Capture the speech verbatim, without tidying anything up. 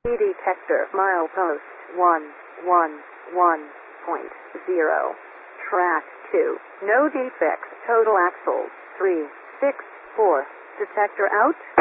detector, milepost one one one point zero. Track two, no defects, total axles three six four. Detector out.